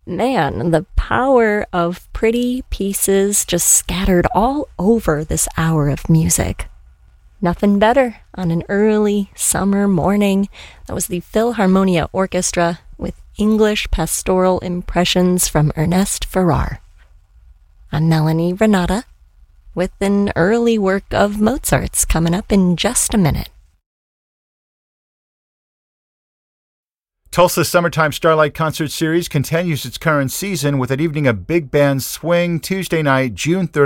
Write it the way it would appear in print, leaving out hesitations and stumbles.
Man, the power of pretty pieces just scattered all over this hour of music. Nothing better on an early summer morning. That was the Philharmonia Orchestra with English pastoral impressions from Ernest Farrar. I'm Melanie Renata with an early work of Mozart's coming up in just a minute. Tulsa's Summertime Starlight Concert Series continues its current season with an evening of big band swing Tuesday night, June 30th.